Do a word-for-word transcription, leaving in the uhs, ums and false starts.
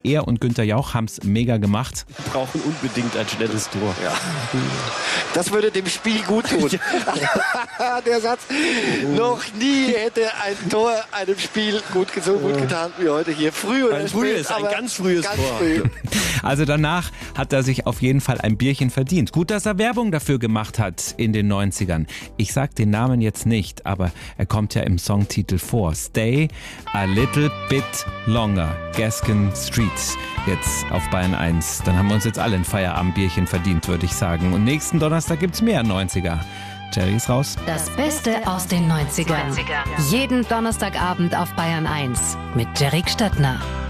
Er und Günther Jauch haben es mega gemacht. Wir brauchen unbedingt ein schnelles Tor. Ja. Das würde dem Spiel gut tun. Der Satz, noch nie hätte ein Tor einem Spiel gut, so gut getan wie heute hier. Früh oder Ein spät, frühes, ein aber ganz frühes ganz Tor. früh. Also danach hat er sich auf jeden Fall ein Bierchen verdient. Gut, dass er Werbung dafür gemacht hat in den neunzigern. Ich sag den Namen jetzt nicht, aber er kommt ja im Songtitel vor. Stay a little bit longer. Gaskin Street. Jetzt auf Bayern eins. Dann haben wir uns jetzt alle ein Feierabendbierchen verdient, würde ich sagen. Und nächsten Donnerstag gibt's mehr neunziger. Jerry ist raus. Das Beste aus den neunzigern. Jeden Donnerstagabend auf Bayern eins mit Jerry Gstattner.